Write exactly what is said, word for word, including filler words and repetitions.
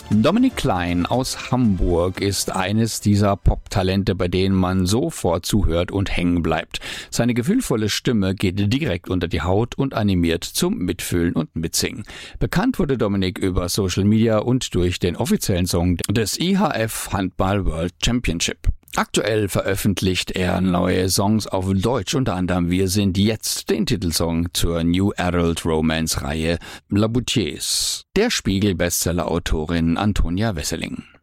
Dominik Klein aus Hamburg ist eines dieser Pop-Talente, bei denen man sofort zuhört und hängen bleibt. Seine gefühlvolle Stimme geht direkt unter die Haut und animiert zum Mitfühlen und Mitsingen. Bekannt wurde Dominik über Social Media und durch den offiziellen Song des I H F Handball World Championship. Aktuell veröffentlicht er neue Songs auf Deutsch, unter anderem Wir sind jetzt, den Titelsong zur New Adult Romance Reihe La Boutiers. Der Spiegel-Bestseller-Autorin Antonia Wesseling.